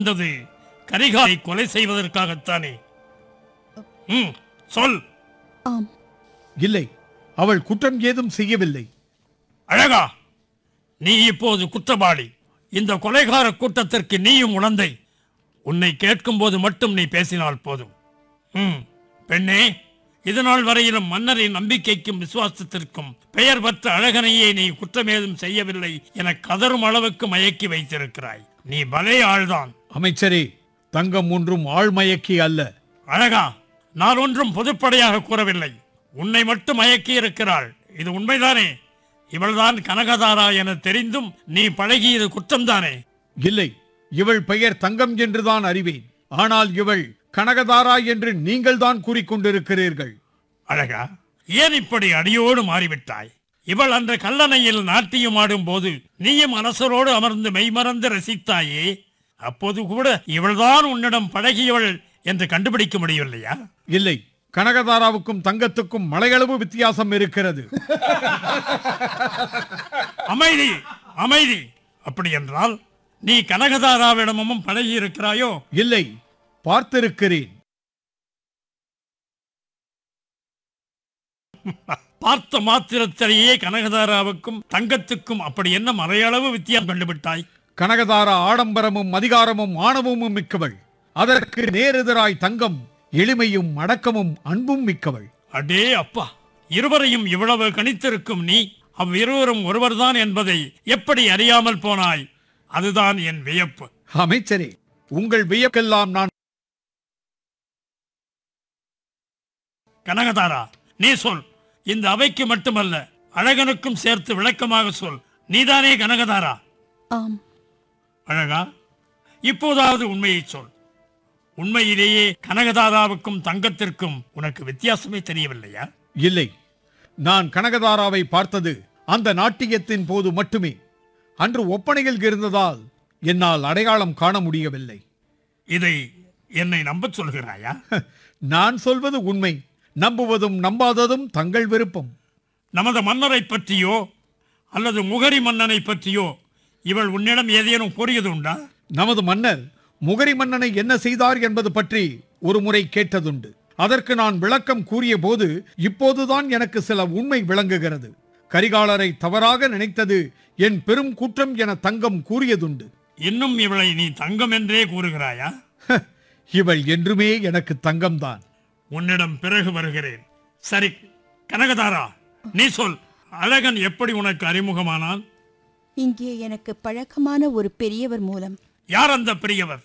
வந்தது கரிகாலை கொலை செய்வதற்காகத்தானே? சொல். ஆம். இல்லை, அவள் குற்றம் ஏதும் செய்யவில்லை. அழகா, நீ இப்போது குற்றவாளி. இந்த கொலைகார கூட்டத்திற்கு நீயும் உணர்ந்தை. உன்னை கேட்கும் போது மட்டும் நீ பேசினால் போதும். பெண்ணே, இதுநாள் வரையிலும் மன்னரின் நம்பிக்கைக்கும் விசுவாசத்திற்கும் பெயர் பெற்ற அழகனையே நீ குற்றமேதும் செய்யவில்லை என கதறும் அளவுக்கு மயக்கி வைத்திருக்கிறாய். நீ பலே ஆள்தான். அமைச்சரே, தங்கம் ஒன்றும் ஆழ்மயக்கி அல்ல. அழகா, நான் ஒன்றும் பொதுப்படையாக கூறவில்லை. உன்னை மட்டும் மயக்கி இருக்கிறாள். இது உண்மைதானே? இவள்தான் கனகதாரா என தெரிந்தும் நீ பழகியது குற்றம்தானே? இல்லை, இவள் பெயர் தங்கம் என்றுதான் அறிவேன். ஆனால் இவள் கனகதாரா என்று நீங்கள் தான் கூறிக்கொண்டிருக்கிறீர்கள். அழகா, ஏன் இப்படி அடியோடு மாறிவிட்டாய்? இவள் அன்று கல்லணையில் நாட்டியம் ஆடும் போது நீயும் அரசரோடு அமர்ந்து மெய்மறந்து ரசித்தாயே. அப்போது கூட இவள்தான் உன்னிடம் பழகியவள் என்று கண்டுபிடிக்க முடியவில்லையா? இல்லை, கனகதாராவுக்கும் தங்கத்துக்கும் மலையளவு வித்தியாசம் இருக்கிறது. அமைதி, அமைதி. அப்படி என்றால் நீ கனகதாராவிடமும் பழகி இருக்கிறாயோ? இல்லை, பார்த்திருக்கிறேன். பார்த்த மாத்திரத்திலேயே கனகதாராவுக்கும் தங்கத்துக்கும் அப்படி என்ன மலையளவு வித்தியாசம் கண்டுபிட்டாய்? கனகதாரா ஆடம்பரமும் அதிகாரமும் ஆணவமும் மிக்கவள். அதற்கு நேரெதிராய் தங்கம் எளிமையும் அடக்கமும் அன்பும் மிக்கவள். அடே அப்பா, இருவரையும் இவ்வளவு கணித்திருக்கும் நீ அவ்விருவரும் ஒருவர்தான் என்பதை எப்படி அறியாமல் போனாய்? அதுதான் என் வியப்பு. அமைச்சரே, உங்கள் வியப்பெல்லாம் நான். கனகதாரா, நீ சொல். இந்த அவைக்கு மட்டுமல்ல, அழகனுக்கும் சேர்த்து விளக்கமாக சொல். நீதானே கனகதாரா? ஆம். அழகா, இப்போதாவது உண்மையை சொல். உண்மையிலேயே கனகதாராவுக்கும் தங்கத்திற்கும் உனக்கு வித்தியாசமே தெரியவில்லையா? இல்லை, நான் கனகதாராவை பார்த்தது அந்த நாட்டியத்தின் போது மட்டுமே. அன்று ஒப்பனையில் இருந்ததால் என்னால் அடையாளம் காண முடியவில்லை. இதை என்னை நம்பச் சொல்கிறாயா? நான் சொல்வது உண்மை. நம்புவதும் நம்பாததும் தங்கள் விருப்பம். நமது மன்னரை பற்றியோ அல்லது முகரி மன்னனை பற்றியோ இவள் உன்னிடம் ஏதேனும் கூறியது உண்டா? நமது மன்னர் முகரி மன்னனை என்ன செய்தார் என்பது பற்றி ஒரு முறை கேட்டதுண்டு. அதற்கு நான் விளக்கம் கூறிய போது இப்போதுதான் எனக்கு சில உண்மை விளங்குகிறது. கரிகாலரை தவறாக நினைத்தது என் பெரும் குற்றம் என தங்கம் கூறியதுண்டு. இன்னும் இவளை நீ தங்கம் என்றே கூறுகிறாயா? இவள் என்றுமே எனக்கு தங்கம்தான். உன்னிடம் பிறகு வருகிறேன். சரி கனகதாரா, நீ சொல். அழகன் எப்படி உனக்கு அறிமுகமானான்? இங்கே எனக்கு பழக்கமான ஒரு பெரியவர் மூலம். யார் அந்த பெரியவர்?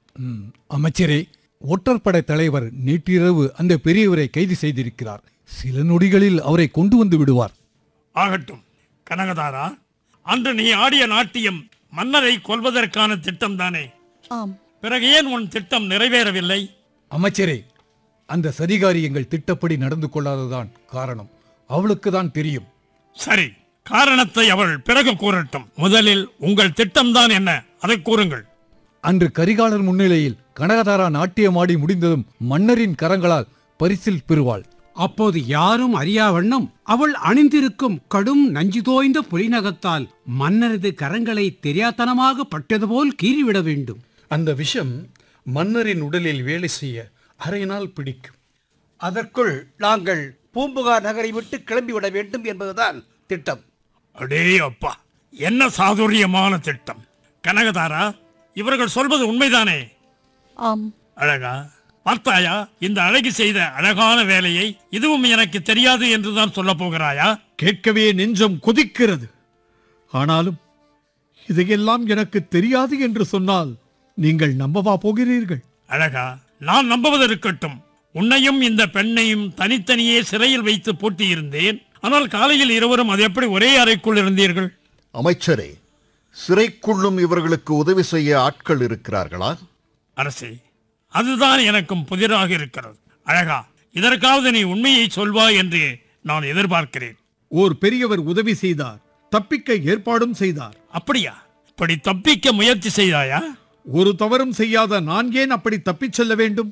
அமைச்சரே, ஒற்றற்படை தலைவர் நேற்றிரவு அந்த பெரியவரை கைது செய்திருக்கிறார். சில நொடிகளில் அவரை கொண்டு வந்து விடுவார். ஆகட்டும். கனகதாரா, அன்று நீ ஆடிய நாட்டியம் மன்னரை கொல்வதற்கான திட்டம் தானே? ஆம். பிறகு ஏன் உன் திட்டம் நிறைவேறவில்லை? அமைச்சரே, அந்த சதிகாரி எங்கள் திட்டப்படி நடந்து கொள்ளாததான் காரணம். அவளுக்கு தான் தெரியும். சரி, காரணத்தை அவள் பிறகு கூறட்டும். முதலில் உங்கள் திட்டம்தான் என்ன, அதை கூறுங்கள். அன்று கரிகாலர் முன்னிலையில் கனகதாரா நாட்டியமாடி முடிந்ததும் மன்னரின் கரங்களால் பரிசில் பெறுவாள். அப்போது யாரும் அறியா வண்ணம் அவள் அணிந்திருக்கும் கடும் நஞ்சு தோய்ந்த புலிநகத்தால் மன்னரது கரங்களை தெரியாத்தனமாக பட்டது போல் கீறிவிட வேண்டும். அந்த விஷம் மன்னரின் உடலில் வேலை செய்ய அரை நாள் பிடிக்கும். அதற்குள் நாங்கள் பூம்புகார் நகரை விட்டு கிளம்பிவிட வேண்டும் என்பதுதான் திட்டம். அடே அப்பா, என்ன சாதுரியமான திட்டம்! கனகதாரா, இவர்கள் சொல்வது உண்மைதானே? ஆம். அழகா, பார்த்தாயா இந்த அழகி செய்த அழகான வேலையை? இதுவும் எனக்கு தெரியாது என்றுதான் சொல்ல போகிறாயா? கேட்கவே நெஞ்சம் கொதிக்கிறது. ஆனாலும் இதையெல்லாம் எனக்கு தெரியாது என்று சொன்னால் நீங்கள் நம்பவா போகிறீர்கள்? அழகா, நான் நம்புவது இருக்கட்டும். உன்னையும் இந்த பெண்ணையும் தனித்தனியே சிறையில் வைத்து பூட்டியிருந்தேன். ஆனால் காலையில் இருவரும் அது எப்படி ஒரே அறைக்குள் இருந்தீர்கள்? அமைச்சரே, சிறைக்குள்ளும் இவர்களுக்கு உதவி செய்ய ஆட்கள் இருக்கிறார்களா? அரசே, அதுதான் எனக்கும் புதிராக இருக்கிறது. அழகா, இதற்காவது நீ உண்மையை சொல்வாய் என்று நான் எதிர்பார்க்கிறேன். ஓர் பெரியவர் உதவி செய்தார், தப்பிக்க ஏற்பாடும் செய்தார். அப்படியா? இப்படி தப்பிக்க முயற்சி செய்தாயா? ஒரு தவறும் செய்யாத நான் ஏன் அப்படி தப்பிச் செல்ல வேண்டும்?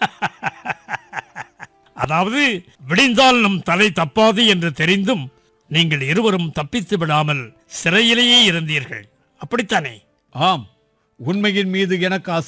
அதாவது விடிந்தால் நம் தலை தப்பாது என்று தெரிந்தும் நீங்கள் இருவரும் தப்பித்து விடாமல் சிறையிலேயே இருந்தீர்கள், அப்படித்தானே? ஆம், உண்மையின் மீது எனக்கு